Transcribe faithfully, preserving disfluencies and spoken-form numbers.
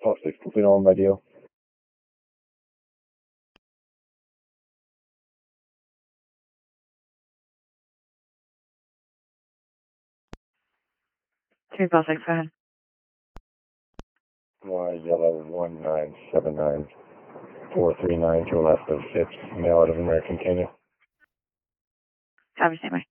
Possibly complete on my deal. Two Baltic, go ahead. Y yellow one nine seven nine four three nine to the left of Phipps, mail out of American Kenya. Copy, same way.